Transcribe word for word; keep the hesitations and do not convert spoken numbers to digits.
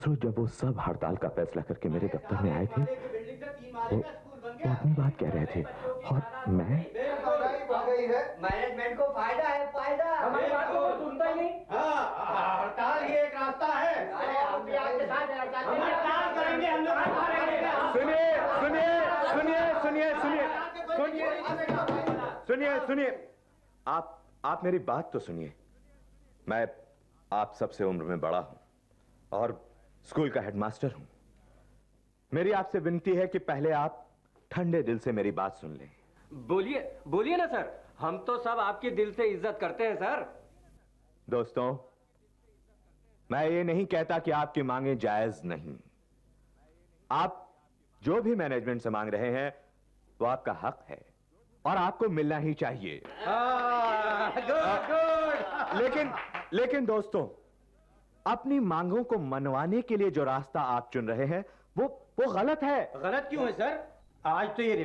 तो जब वो सब हड़ताल का फैसला करके मेरे दफ्तर में आए थे, वो, वो अपनी बात कह रहे थे और मैं मैनेजमेंट को फायदा है, फायदा। हमारी बात को तो सुनता ही नहीं। हाँ, हड़ताल ही एक रास्ता है। हम भी आपके साथ हड़ताल करेंगे, हम लोग हड़ताल करेंगे। सुनिए सुनिए सुनिए सुनिए सुनिए सुनिए सुनिए आप आप मेरी बात तो सुनिए। मैं आप सबसे उम्र में बड़ा हूं और स्कूल का हेडमास्टर हूं। मेरी आपसे विनती है कि पहले आप ठंडे दिल से मेरी बात सुन लें। बोलिए बोलिए ना सर, हम तो सब आपकी दिल से इज्जत करते हैं सर। दोस्तों, मैं ये नहीं कहता कि आपकी मांगे जायज नहीं। आप जो भी मैनेजमेंट से मांग रहे हैं वो आपका हक है और आपको मिलना ही चाहिए। Good good. लेकिन लेकिन दोस्तों, अपनी मांगों को मनवाने के लिए जो रास्ता आप चुन रहे हैं वो वो गलत है। गलत क्यों है सर? आज तो ये